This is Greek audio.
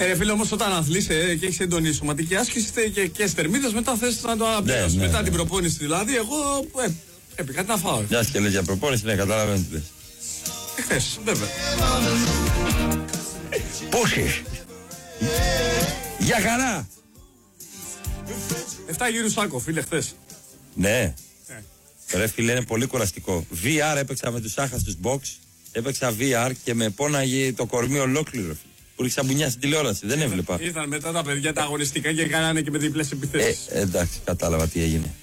Φίλε, όμως όταν αθλείς και έχεις έντονη σωματική άσκηση και στερμίδες, μετά θες να το αναπληρώσεις. Μετά την προπόνηση δηλαδή, εγώ έπικα να φάω. Μια και λες για προπόνηση, ναι, καταλαβαίνω τι λες. Εχθές, βέβαια. Πόσες. Για χαρά. 7 γύρους σάκο, φίλε, χθες. Ναι. Ρε φίλε, είναι πολύ κουραστικό. VR έπαιξα με τους άχαστους box. Έπαιξα VR και με πόναγε το κορμί ολόκληρο. Που ρίξα μπουνιά στην τηλεόραση, δεν έβλεπα. Ήρθαν μετά τα παιδιά τα αγωνιστικά και κάνανε και με διπλές επιθέσεις. Εντάξει, κατάλαβα τι έγινε.